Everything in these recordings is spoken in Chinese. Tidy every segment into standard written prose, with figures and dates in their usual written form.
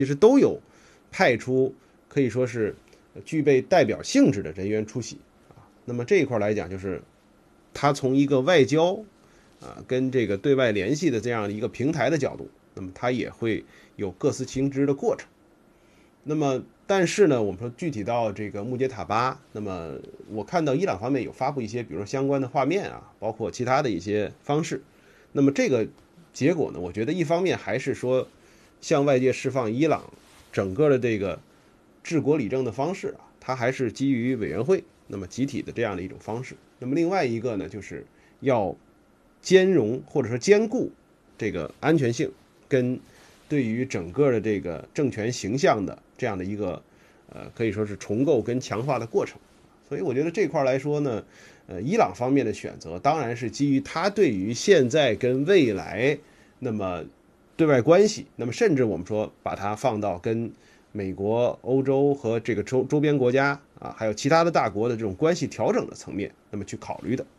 其实都有派出可以说是具备代表性质的人员出席啊。那么这一块来讲，就是他从一个外交跟这个对外联系的这样一个平台的角度，那么他也会有各司其职的过程。那么但是呢，我们说具体到这个穆杰塔巴，那么我看到伊朗方面有发布一些，比如说相关的画面啊，包括其他的一些方式。那么这个结果呢，我觉得一方面还是说向外界释放伊朗整个的这个治国理政的方式啊，它还是基于委员会那么集体的这样的一种方式。那么另外一个呢，就是要兼容或者说兼顾这个安全性跟对于整个的这个政权形象的这样的一个可以说是重构跟强化的过程。所以我觉得这块来说呢，伊朗方面的选择当然是基于他对于现在跟未来那么对外关系，那么甚至我们说把它放到跟美国、欧洲和这个周边国家啊，还有其他的大国的这种关系调整的层面，那么去考虑的。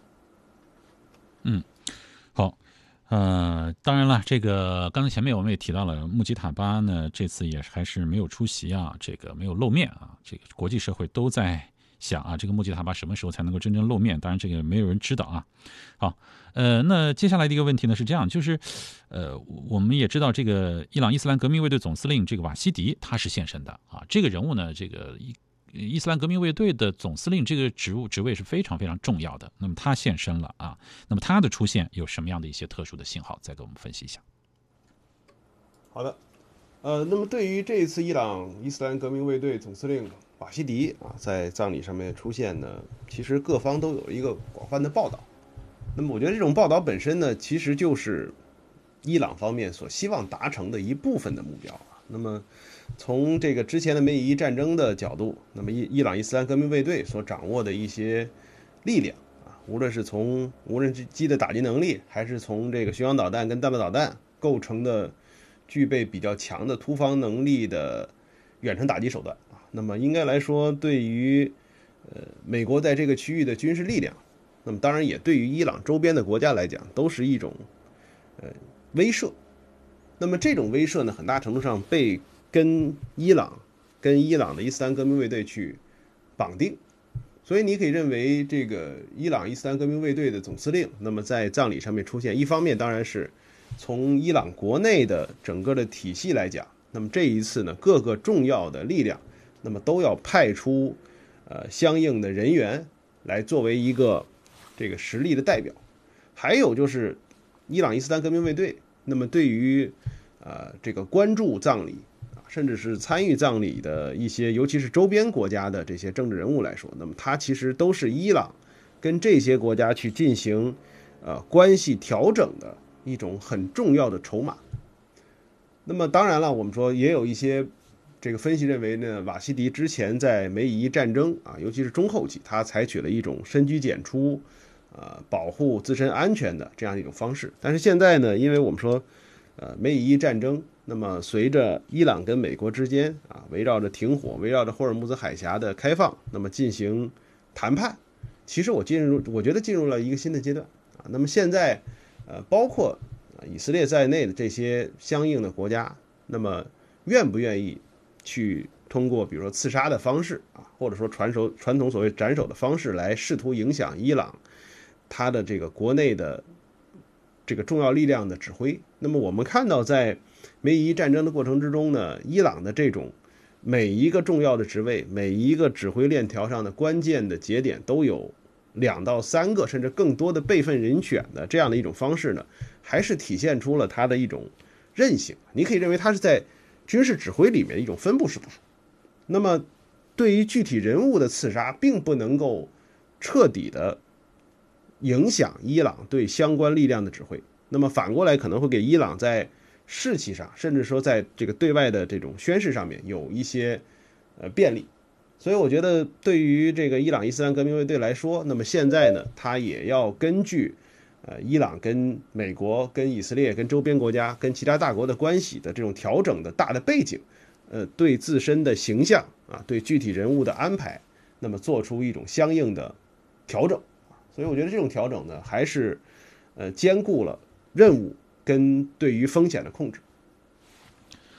嗯，好。当然了，这个刚才前面我们也提到了，穆吉塔巴呢这次也还是没有出席啊，这个没有露面啊，这个国际社会都在想啊，这个穆吉塔巴什么时候才能够真正露面？当然这个没有人知道啊。好，那接下来的一个问题呢是这样，就是我们也知道这个伊朗伊斯兰革命卫队总司令这个瓦西迪他是现身的啊，这个人物呢，这个伊斯兰革命卫队的总司令这个职位是非常非常重要的。那么他现身了啊，那么他的出现有什么样的一些特殊的信号？再给我们分析一下。 好的，那么对于这一次伊朗伊斯兰革命卫队总司令瓦西迪啊在葬礼上面出现呢，其实各方都有一个广泛的报道。那么我觉得这种报道本身呢，其实就是伊朗方面所希望达成的一部分的目标啊。那么从这个之前的梅以伊战争的角度，那么伊朗伊斯兰革命卫队所掌握的一些力量啊，无论是从无人机的打击能力，还是从这个巡航导弹跟弹道导弹构成的具备比较强的突防能力的远程打击手段啊，那么应该来说，对于美国在这个区域的军事力量，那么当然也对于伊朗周边的国家来讲，都是一种威慑。那么这种威慑呢，很大程度上被跟伊朗的伊斯兰革命卫队去绑定。所以你可以认为，这个伊朗伊斯兰革命卫队的总司令，那么在葬礼上面出现，一方面当然是从伊朗国内的整个的体系来讲，那么这一次呢，各个重要的力量，那么都要派出相应的人员来作为一个这个实力的代表。还有就是伊朗伊斯兰革命卫队，那么对于这个关注葬礼甚至是参与葬礼的一些，尤其是周边国家的这些政治人物来说，那么它其实都是伊朗跟这些国家去进行关系调整的一种很重要的筹码。那么当然了，我们说也有一些这个分析认为呢，瓦西迪之前在梅以伊战争啊，尤其是中后期，他采取了一种深居简出，保护自身安全的这样一种方式。但是现在呢，因为我们说梅以伊战争，那么随着伊朗跟美国之间啊，围绕着停火，围绕着霍尔木兹海峡的开放，那么进行谈判，其实我觉得进入了一个新的阶段啊。那么现在包括以色列在内的这些相应的国家，那么愿不愿意去通过比如说刺杀的方式啊，或者说传统所谓斩首的方式来试图影响伊朗它的这个国内的这个重要力量的指挥。那么我们看到在梅以伊战争的过程之中呢，伊朗的这种每一个重要的职位，每一个指挥链条上的关键的节点都有2到3个甚至更多的备份人选的这样的一种方式呢，还是体现出了它的一种韧性。你可以认为它是在军事指挥里面一种分布式部署。那么对于具体人物的刺杀，并不能够彻底的影响伊朗对相关力量的指挥。那么反过来可能会给伊朗在士气上，甚至说在这个对外的这种宣示上面有一些便利。所以我觉得对于这个伊朗伊斯兰革命卫队来说，那么现在呢，它也要根据伊朗跟美国、跟以色列、跟周边国家、跟其他大国的关系的这种调整的大的背景，对自身的形象啊，对具体人物的安排，那么做出一种相应的调整。所以我觉得这种调整呢，还是兼顾了任务跟对于风险的控制。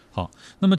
好，那么